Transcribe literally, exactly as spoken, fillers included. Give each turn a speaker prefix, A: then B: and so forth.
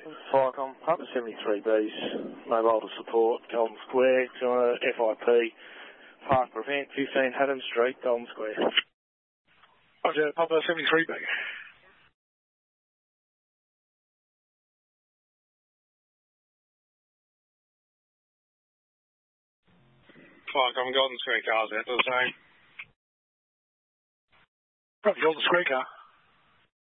A: Firecom, Papa seventy-three B's, mobile to support, Golden Square, to F I P, Park Prevent, fifteen Haddon Street, Golden Square.
B: Roger, Papa seventy-three B. Firecom, Golden Square cars out to the same. Probably Golden Square car.